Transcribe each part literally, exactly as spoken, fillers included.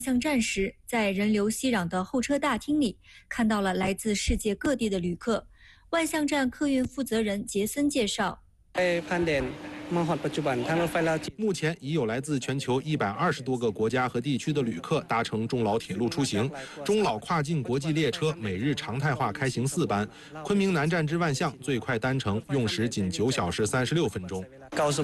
象站时，在人流熙攘的候车大厅里，看到了来自世界各地的旅客。万象站客运负责人杰森介绍。 目前已有来自全球一百二十多个国家和地区的旅客搭乘中老铁路出行。中老跨境国际列车每日常态化开行四班，昆明南站至万象最快单程用时仅九小时三十六分钟。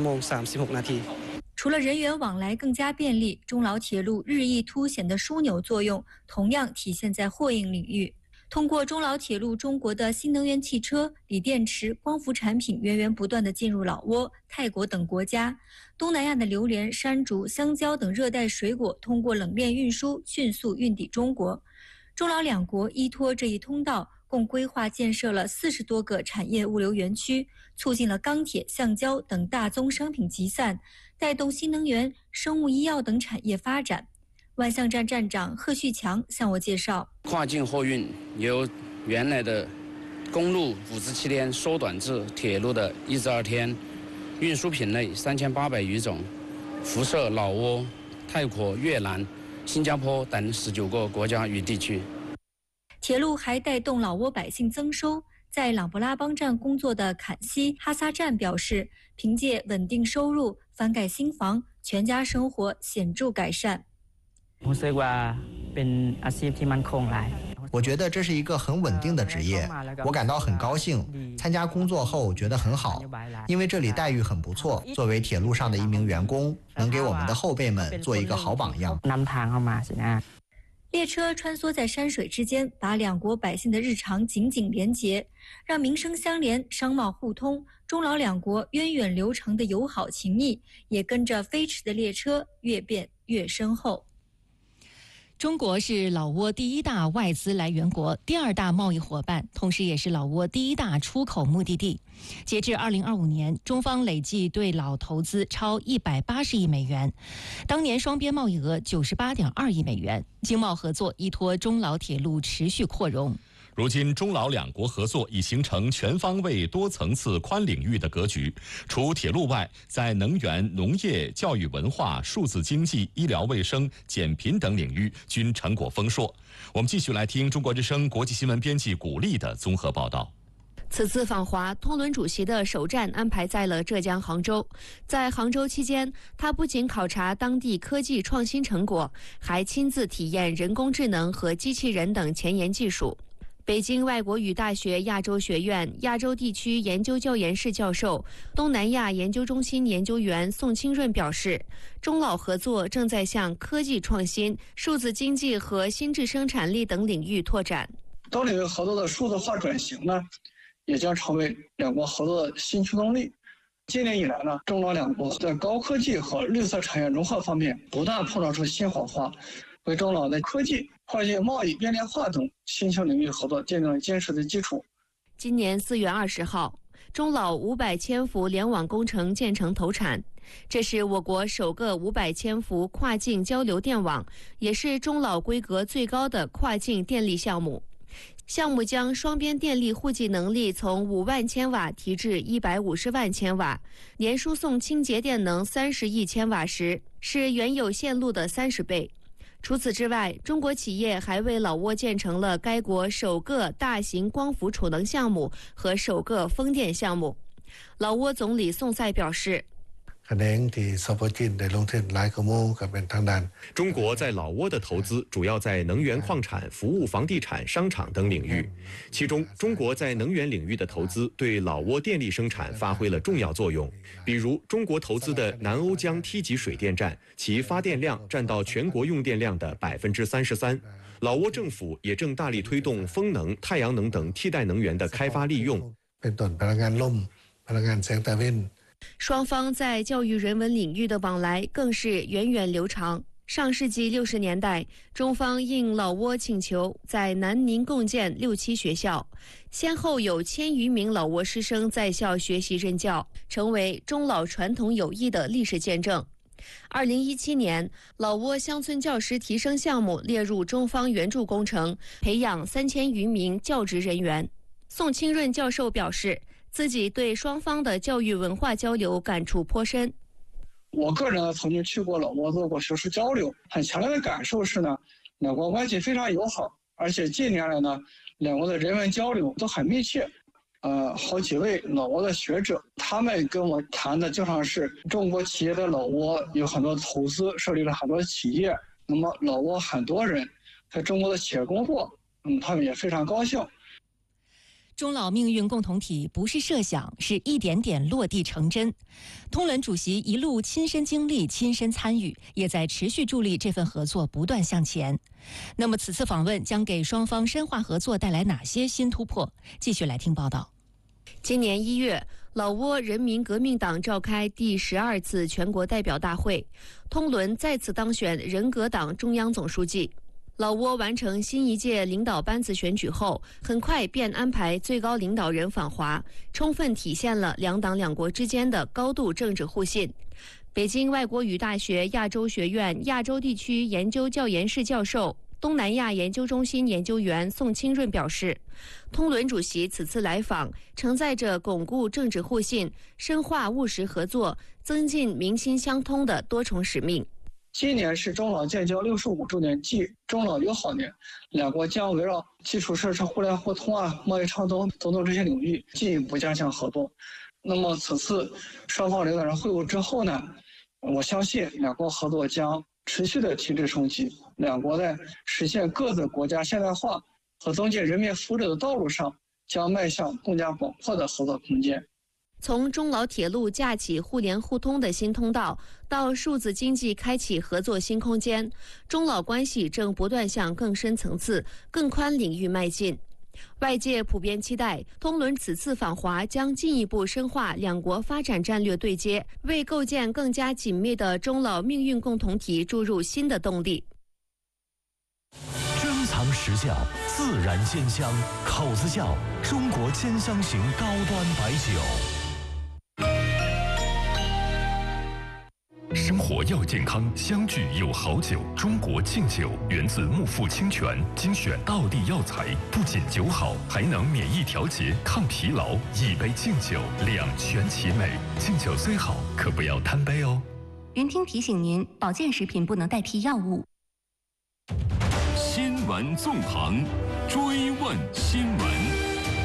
除了人员往来更加便利，中老铁路日益凸显的枢纽作用同样体现在货运领域。通过中老铁路，中国的新能源汽车、锂电池、光伏产品源源不断地进入老挝、泰国等国家。东南亚的榴莲、山竹、香蕉等热带水果通过冷链运输迅速运抵中国。中老两国依托这一通道，共规划建设了四十多个产业物流园区，促进了钢铁、橡胶等大宗商品集散，带动新能源、生物医药等产业发展。万象站站长贺旭强向我介绍， 跨境货运由原来的公路五至七天缩短至铁路的一至二天，运输品类三千八百余种，辐射老挝、泰国、越南、新加坡等十九个国家与地区。 铁路还带动老挝百姓增收。在琅勃拉邦站工作的坎西哈萨站表示，凭借稳定收入，翻盖新房，全家生活显著改善。 我觉得这是一个很稳定的职业，我感到很高兴。参加工作后觉得很好，因为这里待遇很不错。作为铁路上的一名员工，能给我们的后辈们做一个好榜样。 列车穿梭在山水之间，把两国百姓的日常紧紧连结，让民生相连、商贸互通。中老两国源远流长的友好情谊，也跟着飞驰的列车越变越深厚。 中国是老挝第一大外资来源国，第二大贸易伙伴，同时也是老挝第一大出口目的地。截至二零二五年，中方累计对老投资超一百八十亿美元，当年双边贸易额九十八点二亿美元，经贸合作依托中老铁路持续扩容。 如今，中老两国合作已形成全方位、多层次、宽领域的格局。除铁路外，在能源、农业、教育文化、数字经济、医疗卫生、减贫等领域均成果丰硕。我们继续来听中国之声国际新闻编辑古丽的综合报道。 此次访华，通伦主席的首站安排在了浙江杭州。在杭州期间，他不仅考察当地科技创新成果，还亲自体验人工智能和机器人等前沿技术。北京外国语大学亚洲学院亚洲地区研究教研室教授、东南亚研究中心研究员宋清润表示，中老合作正在向科技创新、数字经济和新质生产力等领域拓展。 多领域合作的数字化转型呢，也将成为两国合作的新驱动力。今年以来呢，中老两国在高科技和绿色产业融合方面不断碰撞出新火花，为中老的科技、跨境贸易便利化等新兴领域合作奠定了坚实的基础。 今年四月二十号，中老五百千伏联网工程建成投产，这是我国首个五百千伏跨境交流电网，也是中老规格最高的跨境电力项目。项目将双边电力互计能力从五万千瓦提至一百五十万千瓦，年输送清洁电能三十亿千瓦时，是原有线路的三十倍。除此之外，中国企业还为老挝建成了该国首个大型光伏储能项目和首个风电项目。老挝总理宋赛表示， 中国在老挝的投资主要在能源、矿产、服务、房地产、商场等领域，其中中国在能源领域的投资对老挝电力生产发挥了重要作用。比如，中国投资的南瓯江梯级水电站，其发电量占到全国用电量的百分之三十三。老挝政府也正大力推动风能、太阳能等替代能源的开发利用。 双方在教育人文领域的往来更是源远流长。上世纪六十年代，中方应老挝请求，在南宁共建六期学校，先后有千余名老挝师生在校学习任教，成为中老传统友谊的历史见证。二零一七年，老挝乡村教师提升项目列入中方援助工程，培养三千余名教职人员。宋清润教授表示，自己对双方的教育文化交流感触颇深。 我个人呢曾经去过老挝做过学术交流，很强烈的感受是呢，两国关系非常友好，而且近年来呢，两国的人文交流都很密切。呃，好几位老挝的学者，他们跟我谈的就像是中国企业在老挝有很多投资，设立了很多企业。那么老挝很多人在中国的企业工作，嗯，他们也非常高兴。 中老命运共同体不是设想，是一点点落地成真。通伦主席一路亲身经历、亲身参与，也在持续助力这份合作不断向前。那么此次访问将给双方深化合作带来哪些新突破？继续来听报道。 今年一月，老挝人民革命党召开第十二次全国代表大会，通伦再次当选人革党中央总书记。老挝完成新一届领导班子选举后，很快便安排最高领导人访华，充分体现了两党两国之间的高度政治互信。北京外国语大学亚洲学院亚洲地区研究教研室教授、东南亚研究中心研究员宋清润表示，通伦主席此次来访，承载着巩固政治互信、深化务实合作、增进民心相通的多重使命。 今年是中老建交六十五周年暨中老友好年，两国将围绕基础设施互联互通啊、贸易畅通等等这些领域进一步加强合作。那么此次双方领导人会晤之后呢，我相信两国合作将持续的提质升级，两国在实现各自国家现代化和增进人民福祉的道路上将迈向更加广阔的合作空间。 从中老铁路架起互联互通的新通道，到数字经济开启合作新空间，中老关系正不断向更深层次、更宽领域迈进。外界普遍期待，通伦此次访华将进一步深化两国发展战略对接，为构建更加紧密的中老命运共同体注入新的动力。 珍藏实窖，自然鲜香，口子窖，中国兼香型高端白酒。 生活要健康，相聚有好酒。中国敬酒源自木富清泉，精选道地药材，不仅酒好，还能免疫调节、抗疲劳。一杯敬酒，两全其美。敬酒虽好，可不要贪杯哦。 云听提醒您，保健食品不能代替药物。 新闻纵横，追问新闻。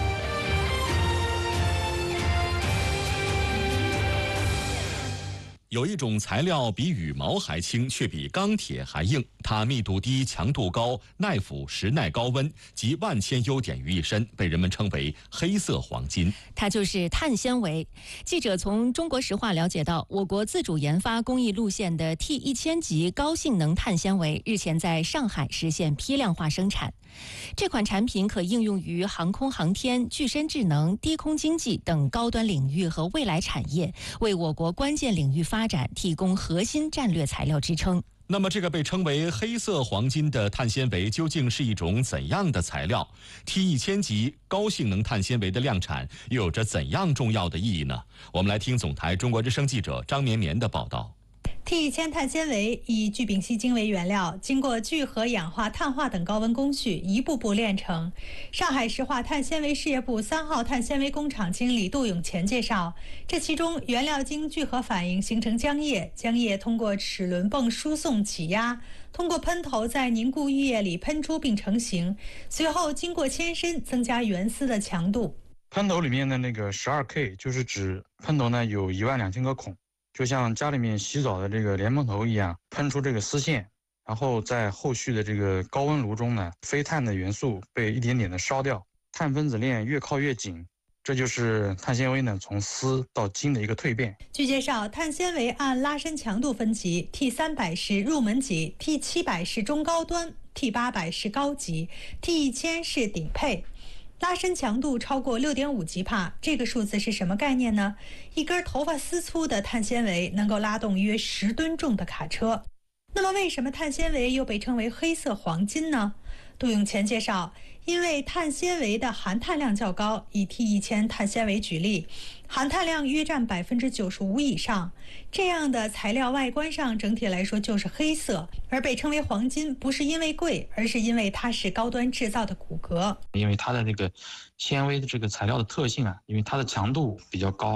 有一种材料比羽毛还轻，却比钢铁还硬。它密度低、强度高、耐腐蚀、耐高温，集万千优点于一身，被人们称为黑色黄金。 它就是碳纤维。记者从中国石化了解到，我国自主研发工艺路线的 T 一千 级高性能碳纤维日前在上海实现批量化生产。这款产品可应用于航空航天、具身智能、低空经济等高端领域和未来产业，为我国关键领域发展提供核心战略材料支撑。 那么，这个被称为黑色黄金的碳纤维究竟是一种怎样的材料 ？T 一千 级高性能碳纤维的量产又有着怎样重要的意义呢？我们来听总台中国之声记者张绵绵的报道。 T 一千 碳纤维以聚丙烯腈为原料，经过聚合、氧化、碳化等高温工序，一步步炼成。上海石化碳纤维事业部三号碳纤维工厂经理杜永乾介绍，这其中原料经聚合反应形成浆液，浆液通过齿轮泵输送挤压，通过喷头在凝固浴液里喷出并成型，随后经过牵伸增加原丝的强度。 喷头里面的那个 十二 K 就是指喷头呢有一万两千个孔。就像家里面洗澡的这个莲蓬头一样，喷出这个丝线，然后在后续的这个高温炉中呢，非碳的元素被一点点的烧掉，碳分子链越靠越紧，这就是碳纤维呢从丝到金的一个蜕变。 据介绍，碳纤维按拉伸强度分级 ，T 三百是入门级 ，T 七百是中高端 ，T 八百是高级 ，T 一千是顶配。拉伸强度超过 六点五 吉帕，这个数字是什么概念呢？一根头发丝粗的碳纤维能够拉动约十吨重的卡车。那么为什么碳纤维又被称为黑色黄金呢？杜永乾介绍，因为碳纤维的含碳量较高，以 T 一千 碳纤维举例，含碳量约占 百分之九十五 以上，这样的材料外观上整体来说就是黑色，而被称为黄金不是因为贵，而是因为它是高端制造的骨骼。 因为它的这个纤维的这个材料的特性啊，因为它的强度比较高，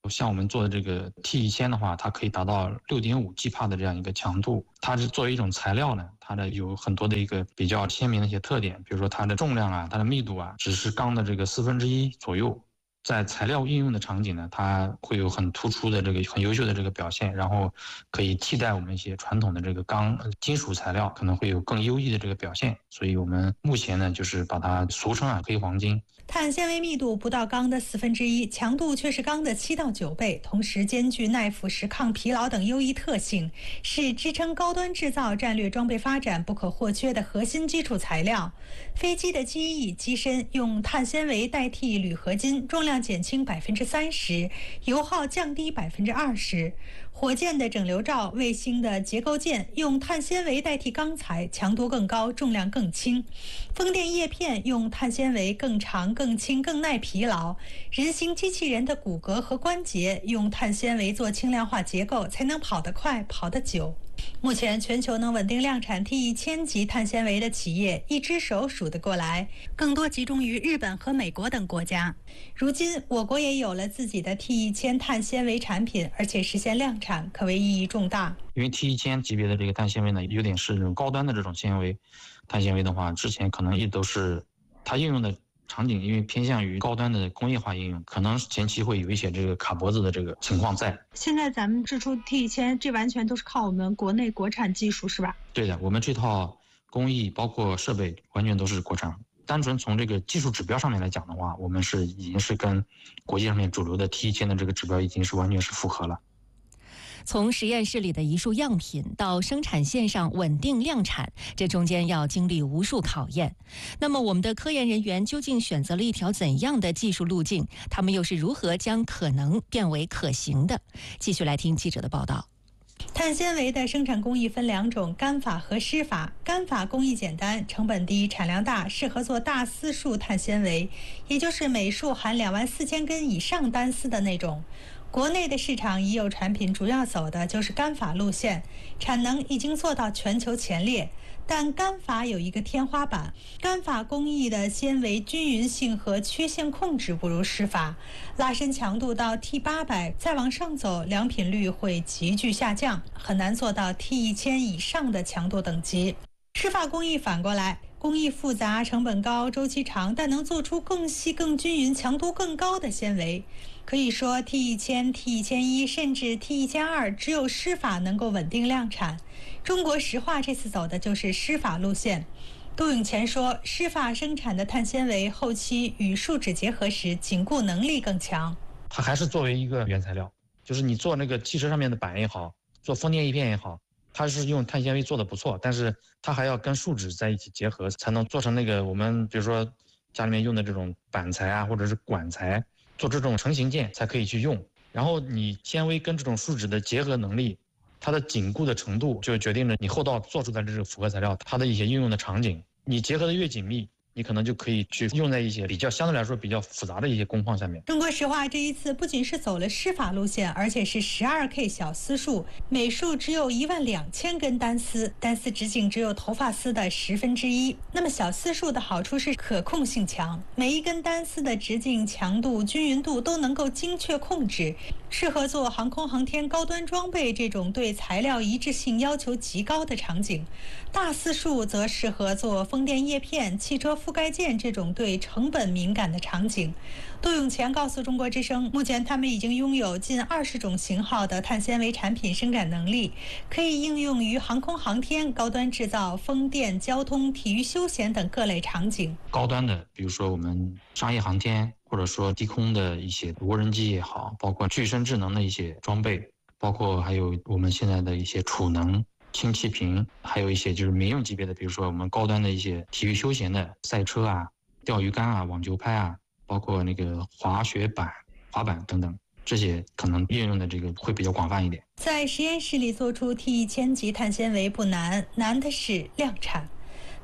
像我们做的这个 T 一千的话，它可以达到 六点五 G 帕的这样一个强度。它是作为一种材料呢，它的有很多的一个比较鲜明的一些特点，比如说它的重量啊，它的密度啊，只是钢的这个四分之一左右。在材料应用的场景呢，它会有很突出的这个很优秀的这个表现，然后可以替代我们一些传统的这个钢金属材料，可能会有更优异的这个表现。所以我们目前呢，就是把它俗称啊黑黄金。 碳纤维密度不到钢的四分之一，强度却是钢的七到九倍，同时兼具耐腐蚀、抗疲劳等优异特性，是支撑高端制造战略装备发展不可或缺的核心基础材料。飞机的机翼、机身用碳纤维代替铝合金，重量减轻百分之三十，油耗降低百分之二十。火箭的整流罩、卫星的结构件用碳纤维代替钢材，强度更高，重量更轻。风电叶片用碳纤维更长、更轻、更耐疲劳。人形机器人的骨骼和关节用碳纤维做轻量化结构，才能跑得快、跑得久。目前全球能稳定量产 T 一千 级碳纤维的企业一只手数得过来，更多集中于日本和美国等国家。如今我国也有了自己的 T 一千 碳纤维产品，而且实现量产，可谓意义重大。 因为 T 一千 级别的这个碳纤维呢，有点是这种高端的这种纤维。碳纤维的话，之前可能一直都是它应用的场景，因为偏向于高端的工业化应用，可能前期会有一些这个卡脖子的这个情况在。 现在咱们制出 T 一千，这完全都是靠我们国内国产技术，是吧？ 对的，我们这套工艺包括设备完全都是国产。单纯从这个技术指标上面来讲的话，我们是已经是跟国际上面主流的 T 一千的这个指标已经是完全是符合了。 从实验室里的一束样品到生产线上稳定量产，这中间要经历无数考验。那么我们的科研人员究竟选择了一条怎样的技术路径？他们又是如何将可能变为可行的？继续来听记者的报道。 碳纤维的生产工艺分两种，干法和湿法。干法工艺简单，成本低，产量大，适合做大丝束碳纤维，也就是每束含两万四千根以上单丝的那种。国内的市场已有产品主要走的就是干法路线，产能已经做到全球前列。但干法有一个天花板，干法工艺的纤维均匀性和缺陷控制不如湿法，拉伸强度到 T 八百，再往上走，良品率会急剧下降，很难做到 T 一千 以上的强度等级。湿法工艺反过来，工艺复杂，成本高，周期长，但能做出更细、更均匀、强度更高的纤维。可以说 T 一千、T 一千一甚至 T 一千二，只有湿法能够稳定量产。中国石化这次走的就是湿法路线。杜永乾说，湿法生产的碳纤维后期与树脂结合时，紧固能力更强。 它还是作为一个原材料，就是你做那个汽车上面的板也好，做风电叶片也好，它是用碳纤维做的不错，但是它还要跟树脂在一起结合，才能做成那个我们比如说家里面用的这种板材啊，或者是管材。做这种成型件才可以去用，然后你纤维跟这种树脂的结合能力，它的紧固的程度就决定了你后道做出来的这个复合材料它的一些应用的场景。你结合的越紧密，你可能就可以去用在一些比较相对来说比较复杂的一些工况下面。 中国石化这一次不仅是走了湿法路线，而且是 十二 K 小丝束，每束只有一万两千根单丝，单丝直径只有头发丝的十分之一。那么小丝束的好处是可控性强，每一根单丝的直径、强度、均匀度都能够精确控制，适合做航空航天高端装备这种对材料一致性要求极高的场景。大丝束则适合做风电叶片、汽车覆盖件这种对成本敏感的场景。杜永乾告诉中国之声，目前他们已经拥有近二十种型号的碳纤维产品生产能力，可以应用于航空航天、高端制造、风电、交通、体育休闲等各类场景。 高端的，比如说我们商业航天，或者说低空的一些无人机也好，包括具身智能的一些装备，包括还有我们现在的一些储能、氢气瓶，还有一些就是民用级别的，比如说我们高端的一些体育休闲的赛车啊、钓鱼竿啊、网球拍啊，包括那个滑雪板、滑板等等，这些可能应用的这个会比较广泛一点。 在实验室里做出 T 一千 级碳纤维不难，难的是量产。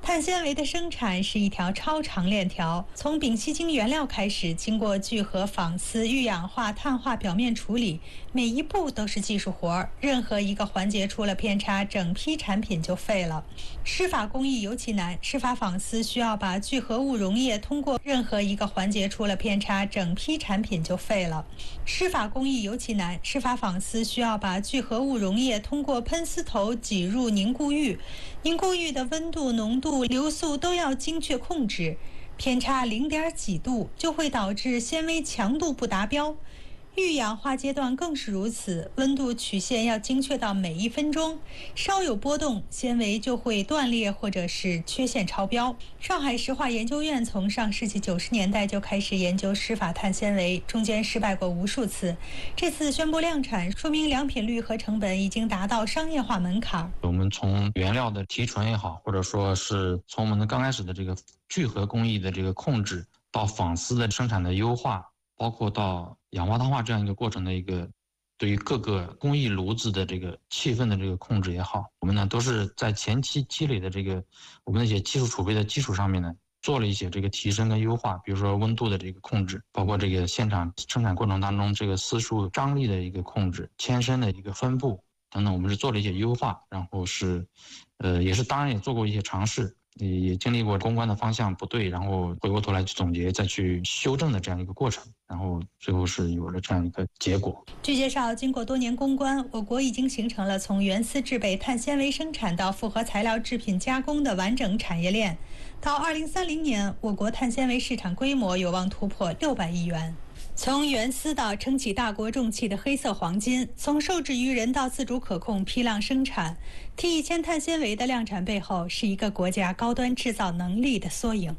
碳纤维的生产是一条超长链条，从丙烯腈原料开始，经过聚合、纺丝、遇氧化、碳化表面处理，每一步都是技术活儿，任何一个环节出了偏差，整批产品就废了。湿法工艺尤其难，湿法纺丝需要把聚合物溶液通过任何一个环节出了偏差，整批产品就废了。湿法工艺尤其难，湿法纺丝需要把聚合物溶液通过喷丝头挤入凝固浴，凝固浴的温度、浓度、流速都要精确控制，偏差零点几度就会导致纤维强度不达标。遇氧化阶段更是如此，温度曲线要精确到每一分钟，稍有波动，纤维就会断裂或者是缺陷超标。上海石化研究院从上世纪九十年代就开始研究湿法碳纤维，中间失败过无数次。这次宣布量产，说明良品率和成本已经达到商业化门槛。 我们从原料的提纯也好，或者说是从我们的刚开始的这个聚合工艺的这个控制，到纺丝的生产的优化，包括到氧化碳化这样一个过程的一个对于各个工艺炉子的这个气氛的这个控制也好，我们呢都是在前期积累的这个我们的一些技术储备的基础上面呢，做了一些这个提升跟优化，比如说温度的这个控制，包括这个现场生产过程当中这个丝数张力的一个控制、铅身的一个分布等等，我们是做了一些优化，然后是呃也是当然也做过一些尝试。也也经历过公关的方向不对，然后回过头来去总结，再去修正的这样一个过程，然后最后是有了这样一个结果。 据介绍，经过多年攻关，我国已经形成了从原丝制备、碳纤维生产到复合材料制品加工的完整产业链。到二零三零年，我国碳纤维市场规模有望突破六百亿元。从原丝到撑起大国重器的黑色黄金，从受制于人到自主可控批量生产 T 一千 碳纤维的量产背后，是一个国家高端制造能力的缩影。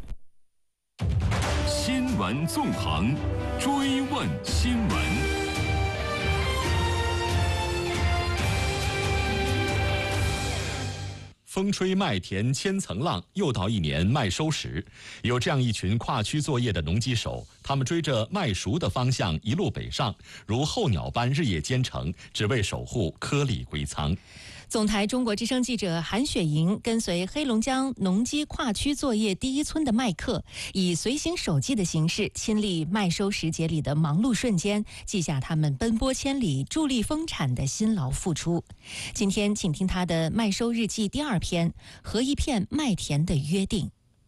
新闻纵横，追问新闻。 风吹麦田千层浪，又到一年麦收时。有这样一群跨区作业的农机手，他们追着麦熟的方向一路北上，如候鸟般日夜兼程，只为守护颗粒归仓。 总台中国之声记者韩雪莹跟随黑龙江农机跨区作业第一村的麦客，以随行手记的形式，亲历麦收时节里的忙碌瞬间，记下他们奔波千里、助力丰产的辛劳付出。今天，请听他的麦收日记第二篇《和一片麦田的约定》。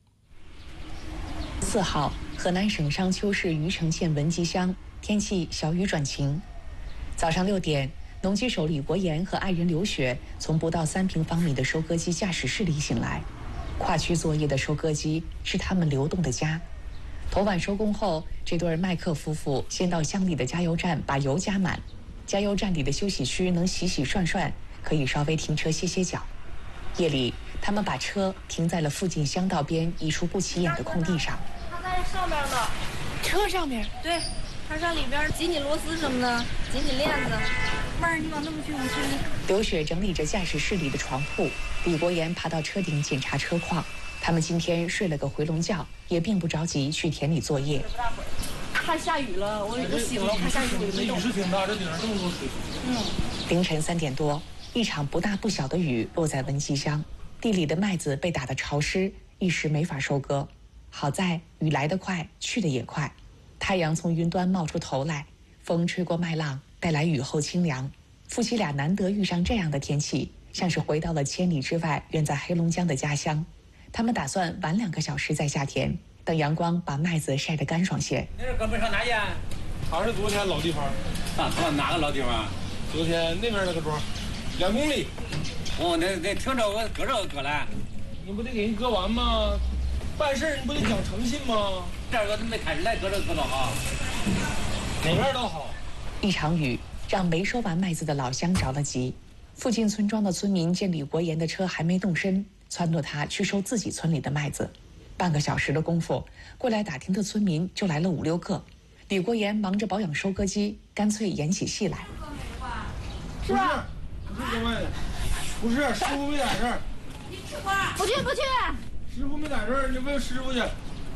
四号，河南省商丘市虞城县文集乡，天气小雨转晴。早上六点。农机手李国岩和爱人刘雪从不到三平方米的收割机驾驶室里醒来。跨区作业的收割机是他们流动的家。头晚收工后，这对麦克夫妇先到乡里的加油站把油加满。加油站里的休息区能洗洗涮涮，可以稍微停车歇歇脚。夜里，他们把车停在了附近乡道边一处不起眼的空地上。 它在上面呢，车上面。对，它上里边紧紧螺丝什么的，紧紧链子。妹儿，你往那么去，我去。 刘雪整理着驾驶室里的床铺，李国岩爬到车顶检查车况。他们今天睡了个回笼觉，也并不着急去田里作业。 怕下雨了，我我醒了，怕下雨我就没动。 雨势挺大，这顶上这么多水。 嗯。凌晨三点多，一场不大不小的雨落在文集乡，地里的麦子被打得潮湿，一时没法收割。好在雨来得快，去得也快。太阳从云端冒出头来，风吹过麦浪，带来雨后清凉。夫妻俩难得遇上这样的天气，像是回到了千里之外远在黑龙江的家乡。他们打算晚两个小时再下田，等阳光把麦子晒得干爽些。 那是哥们上哪去？还是昨天老地方。 啊，哪个老地方？ 昨天那边那个庄，两公里。 哦，那那听着我搁这搁来， 你不得给人割完吗？办事你不得讲诚信吗？ 这个没开始来搁这搁着啊， 哪边都好。 一场雨让没收完麦子的老乡着了急。附近村庄的村民见李国岩的车还没动身，撺掇他去收自己村里的麦子。半个小时的功夫，过来打听的村民就来了五六个。李国岩忙着保养收割机，干脆演起戏来。 是吧？不是割麦的，不是，师傅没在这儿。 不去不去。 师傅没在这儿，你问师傅去。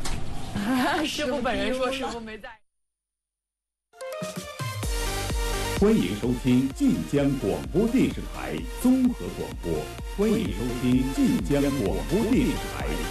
师傅本人说师傅没在。 欢迎收听晋江广播电视台综合广播。欢迎收听晋江广播电视台